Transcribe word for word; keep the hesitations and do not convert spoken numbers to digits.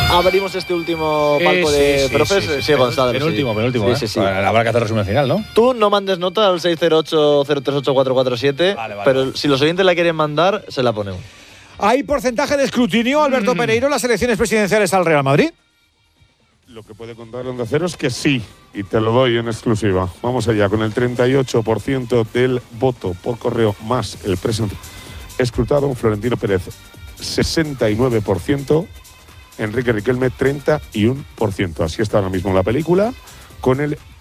Abrimos este último palco sí, de sí, profes. sí, sí, Sí, Gonzalo. Penúltimo, sí. penúltimo. Sí, ¿eh? sí, sí. Bueno, habrá que hacer resumen final, ¿no? Tú no mandes nota al seis cero ocho cero tres ocho cuatro cuatro siete, Vale, vale, pero vale. si los oyentes la quieren mandar, se la ponemos. ¿Hay porcentaje de escrutinio, Alberto Mm. Pereiro, las elecciones presidenciales al Real Madrid? Lo que puede contar Onda Cero es que sí, y te lo doy en exclusiva. Vamos allá, con el treinta y ocho por ciento del voto por correo más el presente escrutado, Florentino Pérez sesenta y nueve por ciento, Enrique Riquelme treinta y uno por ciento. Así está ahora mismo la película, con el